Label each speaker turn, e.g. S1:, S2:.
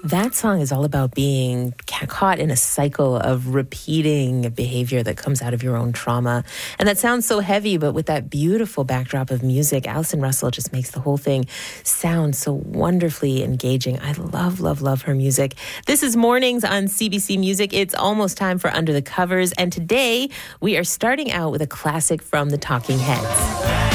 S1: That song is all about being caught in a cycle of repeating behavior that comes out of your own trauma. And that sounds so heavy, but with that beautiful backdrop of music, Allison Russell just makes the whole thing sound so wonderfully engaging. I love, love, love her music. This is Mornings on CBC Music. It's almost time for Under the Covers. And today we are starting out with a classic from the Talking Heads.